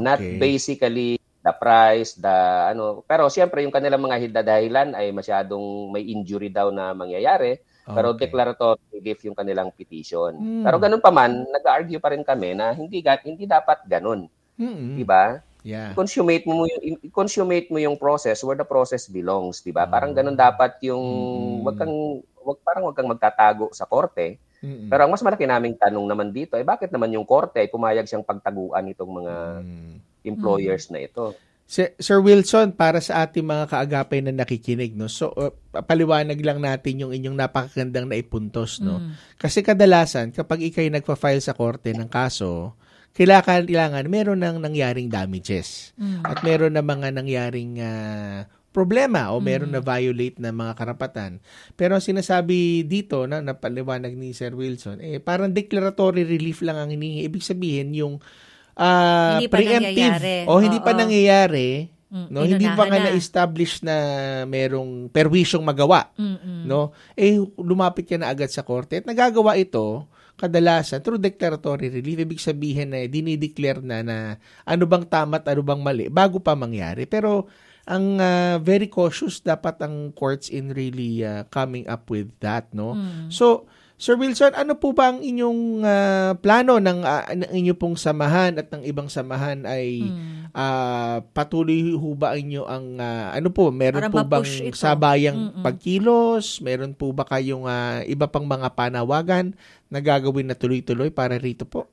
Not basically the price, pero siyempre yung kanilang mga dahilan ay masyadong may injury daw na mangyayari, pero declaratory relief yung kanilang petition. Pero ganun pa man, nag-argue pa rin kami na hindi dapat ganun. Diba? Yeah. Consummate mo yung process where the process belongs, diba? Parang ganun dapat yung wag kang magtatago sa korte. Pero ang mas malaki naming tanong naman dito ay bakit naman yung korte ay pumayag siyang pagtaguan itong mga employers na ito. Sir Wilson, para sa ating mga kaagapay na nakikinig, no? So, paliwanag lang natin yung inyong napakagandang naipuntos, no? Kasi kadalasan, kapag ikay nagpa-file sa korte ng kaso, kailangan meron ng nangyaring damages. At meron na mga nangyaring problema o meron na violate na mga karapatan. Pero ang sinasabi dito na napaliwanag ni Sir Wilson, parang declaratory relief lang ang hinihingi. Ibig sabihin yung hindi pa preemptive hindi pa nangyayari, no? Hindi pa nga na-establish na merong perwisyong magawa, no? Lumapit ka na agad sa korte at nagagawa ito kadalasan through declaratory relief. Ibig sabihin na dinideclare na ano bang tama at ano bang mali bago pa mangyari. Pero ang very cautious dapat ang courts in really coming up with that, no? So, Sir Wilson, ano po ba ang inyong plano ng inyo pong samahan at ng ibang samahan ay patuloy ho ba inyo ang meron po bang sabayang pagkilos? Meron po ba kayong iba pang mga panawagan na gagawin na tuloy-tuloy para rito po?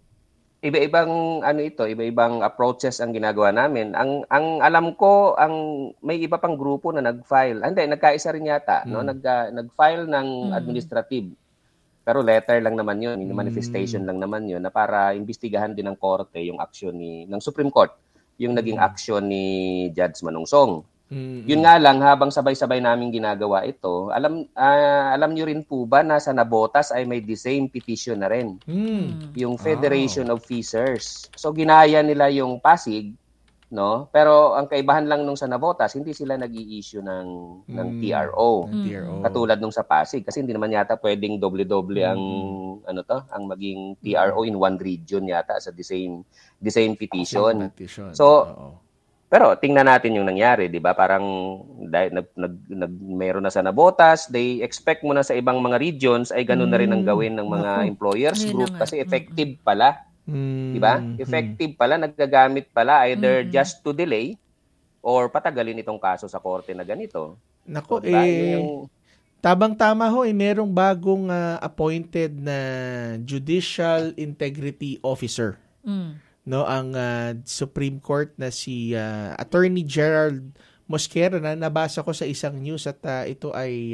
Iba-ibang approaches ang ginagawa namin. Ang alam ko, may iba pang grupo na nag-file. Nagkaisa rin yata, no? Nag-file ng administrative. Pero letter lang naman 'yun, manifestation lang naman 'yun na para imbestigahan din ng korte yung aksyon ng Supreme Court, yung naging aksyon ni Judge Manungsong. Yun nga lang, habang sabay-sabay namin ginagawa ito, alam niyo rin po ba na sa Nabotas ay may the same petition na rin. Yung Federation of Fishers. So ginaya nila yung Pasig, no? Pero ang kaibahan lang nung sa Nabotas, hindi sila nag-i-issue ng TRO. Katulad nung sa Pasig kasi hindi naman yata pwedeng doble-doble ang maging TRO in one region yata sa the same petition. So pero tingnan natin yung nangyari, 'di ba? Parang meron na sa Nabotas, they expect mo na sa ibang mga regions ay ganun na rin ang gawin ng mga employers group kasi effective pala. Diba? Effective pala, nagagamit pala either just to delay or patagalin itong kaso sa korte na ganito. Nako, diba? Tabang-tama ho, merong bagong appointed na Judicial Integrity Officer. No, ang Supreme Court na si Attorney Gerald Mosquera na nabasa ko sa isang news at ito ay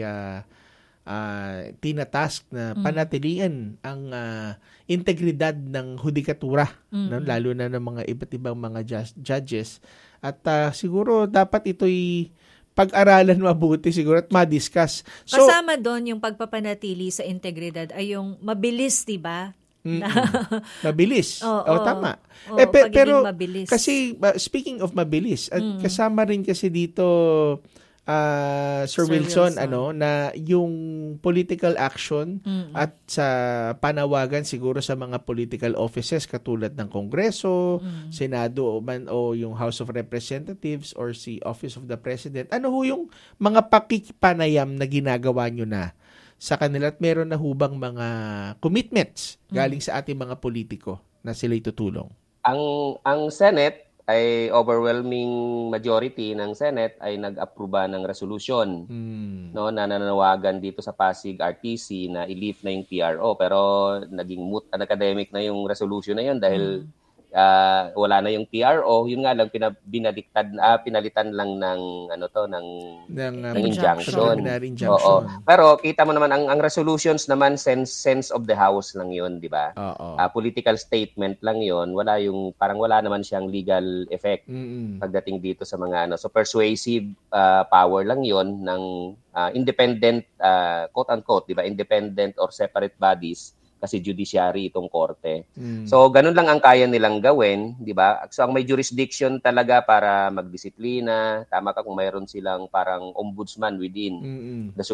tinatask na panatilian ang integridad ng hudikatura, no? Lalo na ng mga iba't ibang mga judges. At siguro dapat ito'y pag-aralan mabuti siguro at ma-discuss. So, kasama doon yung pagpapanatili sa integridad ay yung mabilis, diba? Mabilis. Tama. Pero mabilis. Kasi speaking of mabilis, kasama rin kasi dito Sir Wilson, na yung political action at sa panawagan siguro sa mga political offices katulad ng Kongreso, Senado o yung House of Representatives or si Office of the President. Ano ho yung mga pakikipanayam na ginagawa nyo na sa kanila at meron na hubang mga commitments galing sa ating mga politiko na sila'y tutulong? Ang Senate ay overwhelming majority ng Senate ay nag-aproba ng resolution no na nananawagan dito sa Pasig RTC na i-lift na yung TRO, pero naging moot and academic na yung resolution na yun dahil wala na yung TRO. Yun nga lang pinalitan lang ng injunction. Oo. Pero kita mo naman ang resolutions naman sense of the house lang yun, di ba? Political statement lang yun. Parang wala naman siyang legal effect pagdating dito sa mga so persuasive power lang yun ng independent quote unquote, di ba? Independent or separate bodies kasi judiciary itong korte. So ganun lang ang kaya nilang gawin, di ba? So ang may jurisdiction talaga para magdisiplina, tama ka kung mayroon silang parang ombudsman within the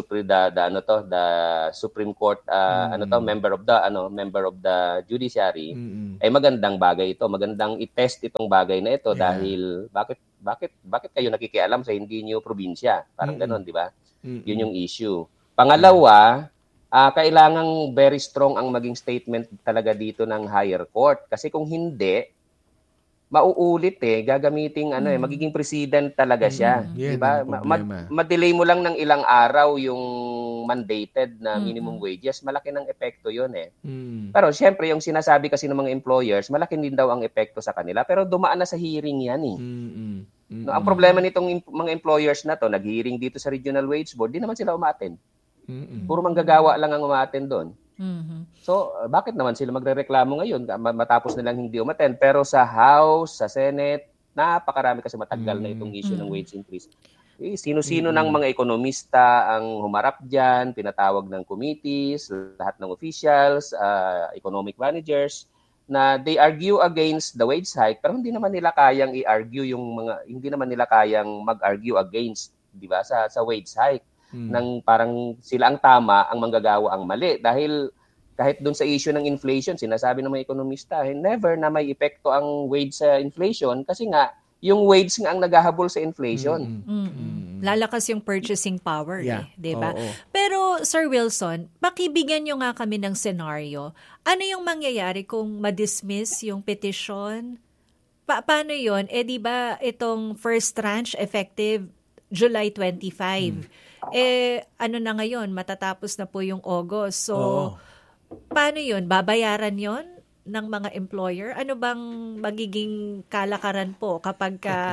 Supreme Court member of the judiciary. Ay magandang bagay ito, magandang i-test itong bagay na ito dahil bakit kayo nakikialam sa hindi niyo probinsya? Parang ganun, di ba? Yun yung issue. Pangalawa, kailangang very strong ang maging statement talaga dito ng higher court. Kasi kung hindi, mauulit gagamiting magiging president talaga siya. Yeah, diba? Ma-delay mo lang ng ilang araw yung mandated na minimum wages, malaki ng epekto yun Pero syempre, yung sinasabi kasi ng mga employers, malaki din daw ang epekto sa kanila. Pero dumaan na sa hearing yan No, ang problema nitong mga employers na to, nag-hearing dito sa Regional Wage Board, di naman sila umattend. Puro manggagawa lang ang umattend doon. So, bakit naman sila magrereklamo ngayon matapos nilang hindi umattend? Pero sa House, sa Senate, napakarami kasi matagal na itong issue ng wage increase. Sino-sino ng mga ekonomista ang humarap dyan, pinatawag ng committees, lahat ng officials, economic managers, na they argue against the wage hike, pero hindi naman nila kayang hindi naman nila kayang mag-argue against, di ba, sa wage hike. Nang parang sila ang tama, ang manggagawa ang mali. Dahil kahit doon sa issue ng inflation, sinasabi ng mga ekonomista, never na may epekto ang wage sa inflation kasi nga, yung wage nga ang naghahabol sa inflation. Lalakas yung purchasing power, di ba? Pero, Sir Wilson, pakibigyan nyo nga kami ng scenario. Ano yung mangyayari kung ma-dismiss yung petition? Paano yun? Di ba itong first tranche effective July 25? Ano na ngayon? Matatapos na po yung August. So, paano yun? Babayaran yon ng mga employer? Ano bang magiging kalakaran po kapag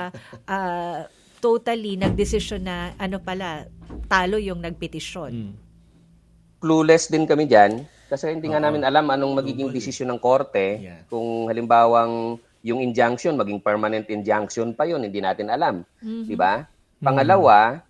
totally nagdesisyon na talo yung nagpetisyon? Clueless din kami dyan kasi hindi nga namin alam anong magiging desisyon ng korte. Kung halimbawang yung injunction, maging permanent injunction pa yun, hindi natin alam. Di ba? Pangalawa,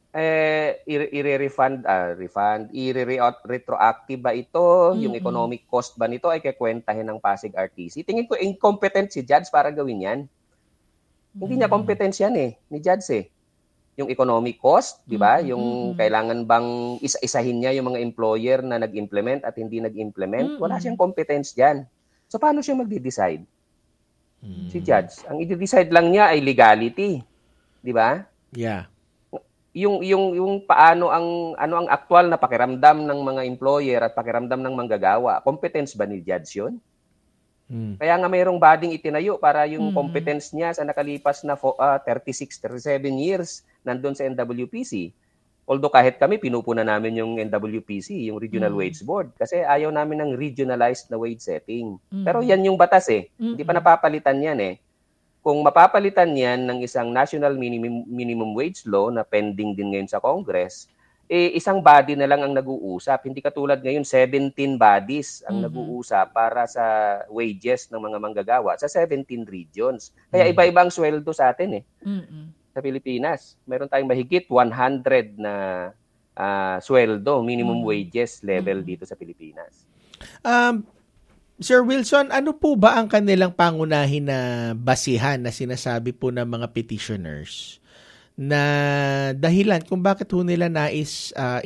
retroactive ba ito? Yung economic cost ba nito ay kikwentahin ng Pasig RTC? Tingin ko incompetent si Judge para gawin yan. Hindi niya competence yan ni Judge Yung economic cost, di ba? Yung kailangan bang isa-isahin niya yung mga employer na nag-implement at hindi nag-implement? Wala siyang competence dyan. So paano siya magde-decide? Si Judge. Ang i-decide lang niya ay legality. Di ba? Yeah. Yung paano ang aktual na pakiramdam ng mga employer at pakiramdam ng manggagawa, competence ba ni Judge yun? Kaya nga mayroong bading itinayo para yung competence niya sa nakalipas na 36, 37 years nandun sa NWPC. Although kahit kami, pinupuna namin yung NWPC, yung Regional Wage Board, kasi ayaw namin ng regionalized na wage setting. Pero yan yung batas Hindi pa napapalitan yan Kung mapapalitan yan ng isang national minimum wage law na pending din ngayon sa Congress, isang body na lang ang nag-uusap. Hindi katulad ngayon, 17 bodies ang nag-uusap para sa wages ng mga manggagawa sa 17 regions. Kaya iba-iba ang sweldo sa atin sa Pilipinas. Meron tayong mahigit 100 na sweldo, minimum wages level dito sa Pilipinas. Sir Wilson, ano po ba ang kanilang pangunahin na basihan na sinasabi po ng mga petitioners na dahilan kung bakit ho nila nais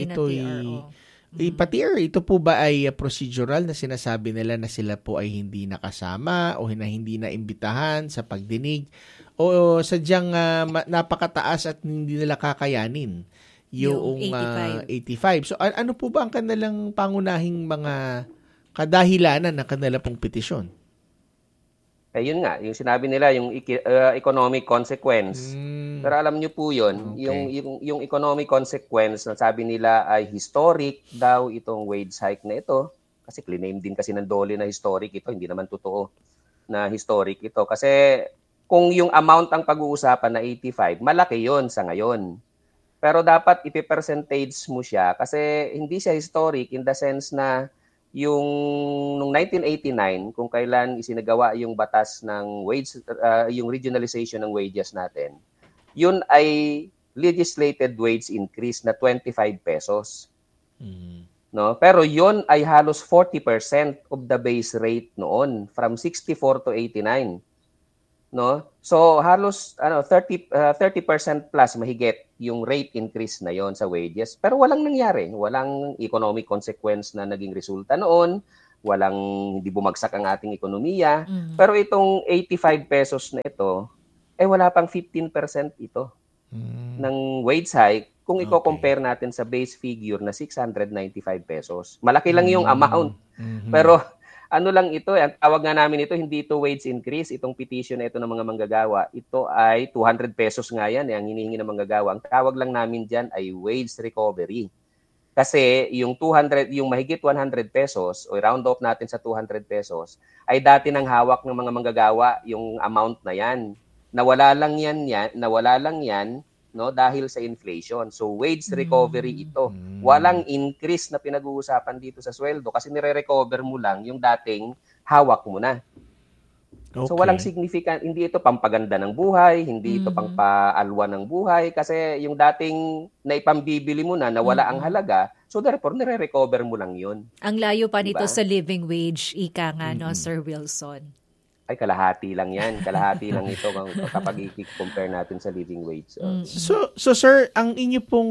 ito po ba ay procedural na sinasabi nila na sila po ay hindi nakasama o na hindi na imbitahan sa pagdinig o sadyang napakataas at hindi nila kakayanin yung 85. So ano po ba ang kanilang pangunahing mga kadahilanan ng kanila pong petisyon? Yun nga, yung sinabi nila, yung economic consequence. Pero alam niyo po yun, yung economic consequence na sabi nila ay historic daw itong wage hike na ito. Kasi claim din kasi ng DOLE na historic ito, hindi naman totoo na historic ito. Kasi kung yung amount ang pag-uusapan na 85, malaki yon sa ngayon. Pero dapat ipi-percentage mo siya kasi hindi siya historic in the sense na yung nung 1989 kung kailan isinagawa yung batas ng wage yung regionalization ng wages natin, yun ay legislated wage increase na 25 pesos. no? Pero yon ay halos 40% of the base rate noon, from 64 to 89, no? So halos 30% plus mahigit yung rate increase na yon sa wages. Pero walang nangyari, walang economic consequence na naging resulta noon, walang hindi bumagsak ang ating ekonomiya. Pero itong 85 pesos na ito, wala pang 15% ito ng wage hike kung i-compare natin sa base figure na 695 pesos. Malaki lang yung amount. Pero ano lang ito, ang tawag nga namin ito, hindi ito wage increase, itong petition na ito ng mga manggagawa. Ito ay 200 pesos nga yan, ang hinihingi ng manggagawa. Ang tawag lang namin dyan ay wage recovery. Kasi yung 200, yung mahigit 100 pesos, o round off natin sa 200 pesos, ay dati nang hawak ng mga manggagawa yung amount na yan. Nawala lang yan, no, dahil sa inflation. So wage recovery ito. Walang increase na pinag-uusapan dito sa sweldo kasi nire-recover mo lang yung dating hawak mo na. Okay. So walang significant, hindi ito pampaganda ng buhay, hindi ito pangpaalwa ng buhay kasi yung dating naipambibili mo na nawala ang halaga, so therefore nire-recover mo lang yun. Ang layo pa nito sa living wage, ika nga, no, Sir Wilson. Ay, kalahati lang yan. Kalahati lang ito kapag i-compare natin sa living wage. So sir, ang inyo pong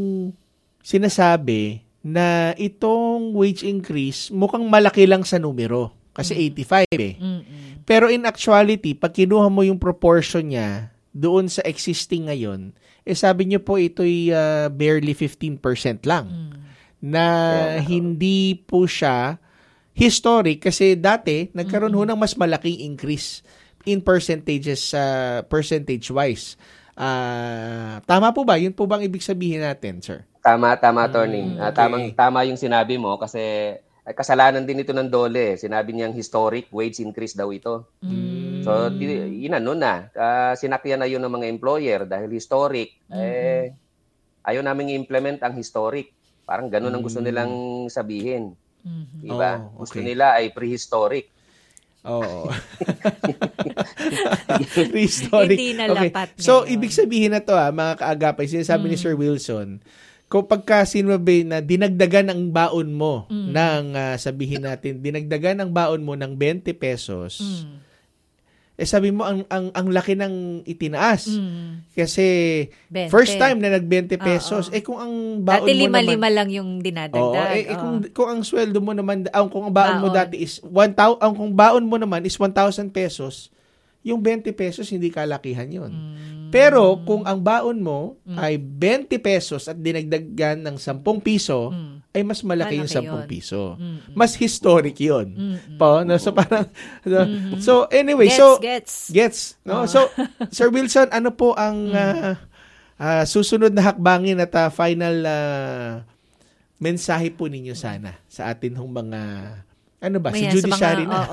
sinasabi na itong wage increase mukhang malaki lang sa numero. Kasi 85 eh. Pero in actuality, pag kinuha mo yung proportion niya doon sa existing ngayon, sabi niyo po ito'y barely 15% lang. Na hindi po siya historic kasi dati nagkaroon ho ng mas malaking increase in percentages percentage-wise. Tama po ba? Yun po bang ibig sabihin natin, sir? Tama, Attorney. Okay. Tama yung sinabi mo kasi kasalanan din ito ng DOLE. Sinabi niyang historic wage increase daw ito. So, inano na. Sinakyan na yun ng mga employer dahil historic. Ayaw namin i-implement ang historic. Parang ganun ang gusto nilang sabihin. Diba? Okay. Gusto nila ay prehistoric. Oo. Prehistoric. Hindi nalapat. Okay. So, ibig sabihin na to mga kaagapay, sinasabi ni Sir Wilson, kung pagka sinabi na dinagdagan ang baon mo ng, sabihin natin, dinagdagan ang baon mo ng 20 pesos, sabi mo, ang laki ng itinaas. Kasi, 20. first time na nag-20 pesos, kung ang baon dati mo naman... lima lang yung dinadagdag. Kung ang sweldo mo naman, kung ang baon mo dati is 1,000, kung baon mo naman is 1,000 pesos, yung 20 pesos, hindi kalakihan yun. Pero, kung ang baon mo ay 20 pesos at dinagdagan ng 10 piso, ay mas malaki yung 10 piso. Mas historic yun. No? So, parang, so, anyway, gets. No? So, Sir Wilson, ano po ang susunod na hakbangin at final mensahe po ninyo sana sa atin hong mga, sa judiciary na?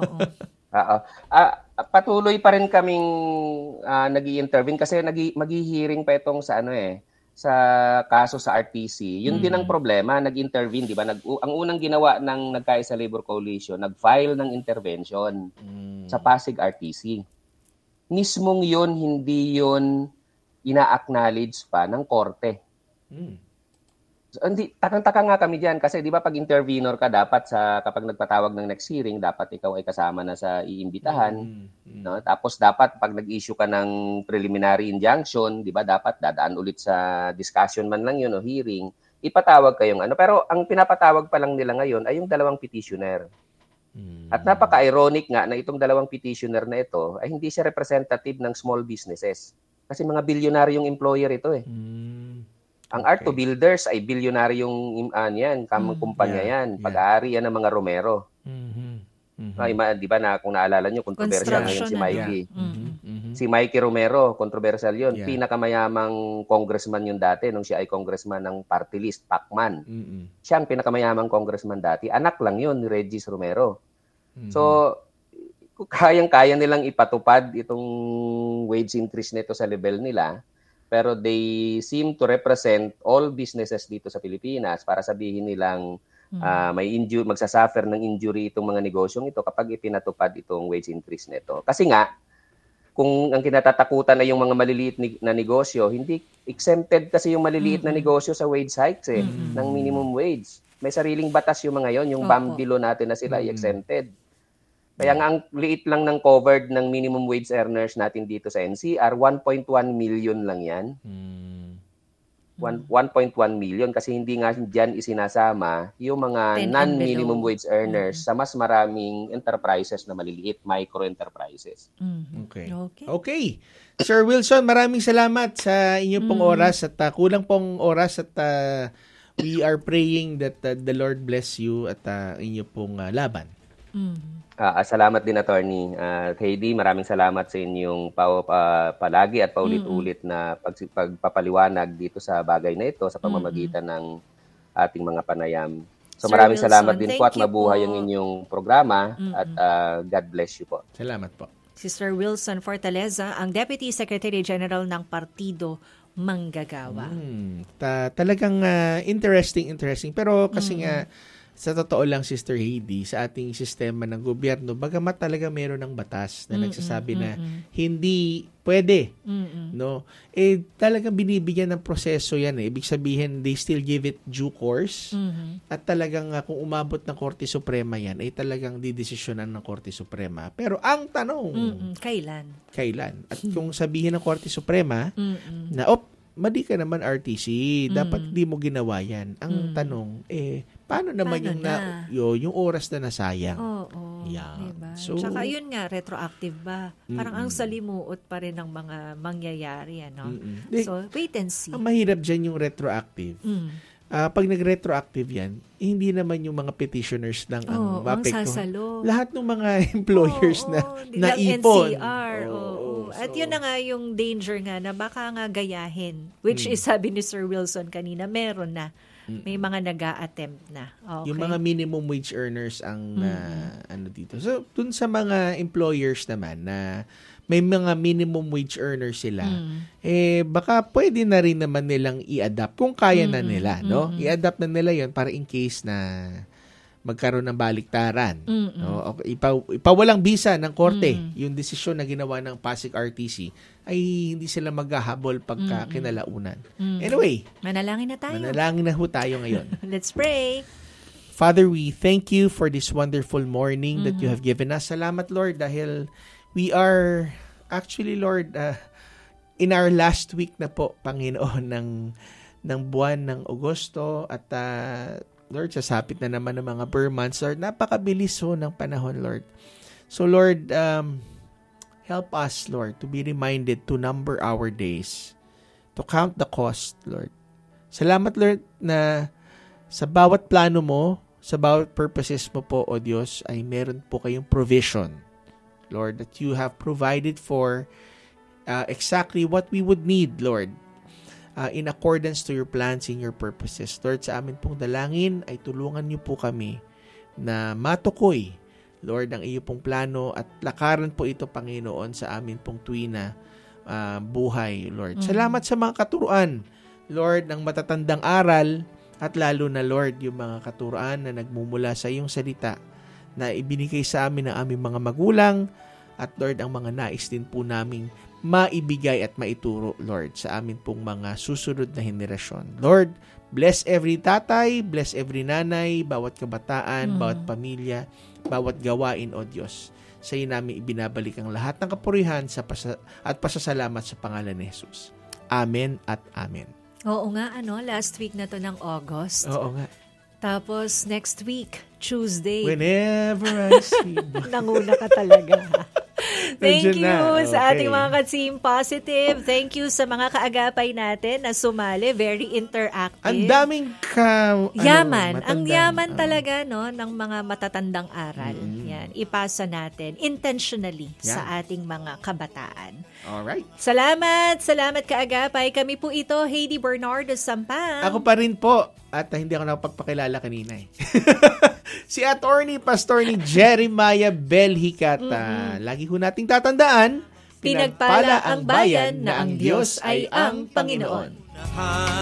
Patuloy pa rin kaming nag-i-intervene kasi maghi-hearing pa itong sa sa kaso sa RTC. Yun din ang problema, nag-intervene, di ba? Ang unang ginawa ng Nagkaisa Labor Coalition, nag-file ng intervention sa Pasig RTC. Mismong yun, hindi yun ina-acknowledge pa ng korte. Hindi, takang-taka nga kami diyan kasi 'di ba pag intervenor ka dapat kapag nagpatawag ng next hearing dapat ikaw ay kasama na sa iimbitahan, no? Tapos dapat pag nag-issue ka ng preliminary injunction, 'di ba dapat dadaan ulit sa discussion man lang 'yun o hearing, ipatawag kayong pero ang pinapatawag pa lang nila ngayon ay yung dalawang petitioner. At napaka-ironic nga na itong dalawang petitioner na ito ay hindi siya representative ng small businesses kasi mga bilyonaryong employer ito eh. Ang Arto Builders ay bilyonaryong kumpanya yan. Pag-aari yan ng mga Romero. Di ba na kung naalala nyo, controversial ngayon si Mikey. Si Mikey Romero, controversial yun. Pinakamayamang congressman yun dati nung siya ay congressman ng party list, Pacman. Siya ang pinakamayamang congressman dati. Anak lang yun ni Regis Romero. So, kayang-kaya nilang ipatupad itong wage increase nito sa level nila. Pero they seem to represent all businesses dito sa Pilipinas para sabihin nilang magsasuffer ng injury itong mga negosyong ito kapag ipinatupad itong wage increase nito. Kasi nga, kung ang kinatatakutan ay yung mga maliliit na negosyo, hindi exempted kasi yung maliliit na negosyo sa wage hikes ng minimum wage. may sariling batas yung mga yon, yung BAMBI law natin na sila exempted. Kaya nga ang liit lang ng covered ng minimum wage earners natin dito sa NCR, 1.1 million lang yan. 1.1 million kasi hindi nga diyan isinasama yung mga non-minimum wage earners sa mas maraming enterprises na maliliit, micro enterprises. Okay. Sir Wilson, maraming salamat sa inyong pong oras at kulang pong oras at we are praying that the Lord bless you at inyong pong laban. Salamat din, Attorney. Heidi, maraming salamat sa inyong palagi at paulit-ulit na pagpapaliwanag dito sa bagay na ito sa pamamagitan ng ating mga panayam. So maraming Wilson, salamat din po at mabuhay ang inyong programa at God bless you po. Salamat po. Si Sir Wilson Fortaleza, ang Deputy Secretary General ng Partido Manggagawa. Talagang interesting. Pero kasi nga, sa totoo lang, Sister Heidi, sa ating sistema ng gobyerno, bagamat talaga meron ng batas na nagsasabi na hindi pwede, no? Talagang binibigyan ng proseso yan. Ibig sabihin, they still give it due course. At talagang kung umabot ng Korte Suprema yan, ay talagang didesisyonan ng Korte Suprema. Pero ang tanong, kailan? At kung sabihin ng Korte Suprema na, mali ka naman RTC, dapat di mo ginawa yan. Ang tanong, paano naman yung oras na nasayang? Diba? So, tsaka yun nga, retroactive ba? Parang ang salimuot pa rin ng mga mangyayari. So, wait and see. Ang mahirap dyan yung retroactive. Pag nag-retroactive yan, hindi naman yung mga petitioners lang ang mapekto. Lahat ng mga employers na naipon. NCR. At yun na nga yung danger nga na baka nga gayahin. Which is, sabi ni Sir Wilson kanina, meron na. May mga nag-a-attempt na. Okay. Yung mga minimum wage earners ang dito. So, dun sa mga employers naman na may mga minimum wage earners sila, baka pwede na rin naman nilang i-adapt kung kaya na nila, no? I-adapt na nila yon para in case na magkaroon ng baliktaran. No? Ipawalang bisa ng korte yung desisyon na ginawa ng Pasig RTC ay hindi sila maghahabol pagka kinalaunan. Anyway, manalangin na tayo. Manalangin na ho tayo ngayon. Let's pray. Father, we thank you for this wonderful morning that you have given us. Salamat, Lord, dahil we are actually, Lord, in our last week na po, Panginoon, ng buwan ng Agosto at Lord, sasapit na naman ng mga Burr months. Lord, napakabilis ho ng panahon, Lord. So, Lord, help us, Lord, to be reminded to number our days, to count the cost, Lord. Salamat, Lord, na sa bawat plano mo, sa bawat purposes mo po, O Diyos, ay meron po kayong provision, Lord, that you have provided for exactly what we would need, Lord, in accordance to your plans and your purposes. Lord, sa amin pong dalangin ay tulungan niyo po kami na matukoy, Lord, ang iyo pong plano at lakaran po ito, Panginoon, sa amin pong tuwina buhay, Lord. Salamat sa mga katuruan, Lord, ng matatandang aral at lalo na, Lord, yung mga katuruan na nagmumula sa iyong salita na ibinigay sa amin ng aming mga magulang at, Lord, ang mga nais din po naming maibigay at maituro, Lord, sa amin pong mga susunod na henerasyon. Lord, bless every tatay, bless every nanay, bawat kabataan, bawat pamilya, bawat gawain, O Diyos. Sa iyo namin ibinabalik ang lahat ng kapurihan at pasasalamat sa pangalan ni Jesus. Amen at amen. Oo nga, last week na to ng August. Oo nga. Tapos next week, Tuesday. Whenever I see. Nanguna ka talaga. Thank you sa ating mga ka-Team Positive. Thank you sa mga kaagapay natin na sumali. Very interactive. Ang daming yaman. Ang yaman talaga ng mga matatandang aral. Yan. Ipasa natin intentionally sa ating mga kabataan. Alright. Salamat kaagapay. Kami po ito, Heidi Bernardo Sampang. Ako pa rin po. At hindi ako nakapagpakilala kanina si Attorney Pastor ni Jeremiah Belhicata. Lagi ho nating tatandaan, pinagpala ang bayan na ang Diyos ay ang Panginoon.